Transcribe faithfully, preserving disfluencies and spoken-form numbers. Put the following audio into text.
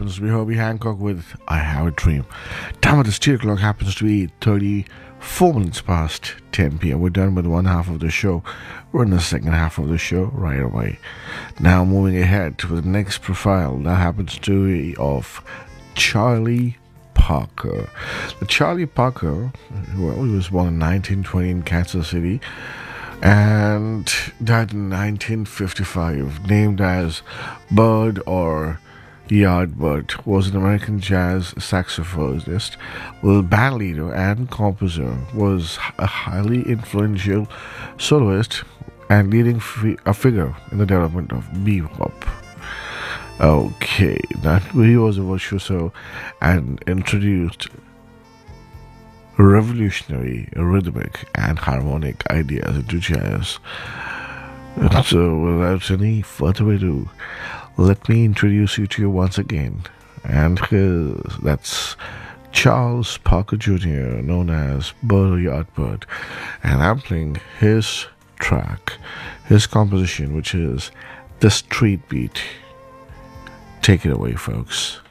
happens to be Herbie Hancock with I Have a Dream. Time at the studio clock happens to be eight thirty-four minutes past ten p.m. We're done with one half of the show. We're in the second half of the show right away. Now moving ahead to the next profile that happens to be of Charlie Parker. The Charlie Parker, well, he was born in nineteen twenty in Kansas City and died in nineteen fifty-five. Named as Bird or Yardbird, was an American jazz saxophonist, well, band leader and composer, was a highly influential soloist and leading fi- a figure in the development of bebop. Okay, that he was a virtuoso and introduced revolutionary rhythmic and harmonic ideas into jazz. So, without any further ado, let me introduce you to you once again. And his, that's Charles Parker Junior, known as Bird Yardbird. And I'm playing his track, his composition, which is The Street Beat. Take it away, folks.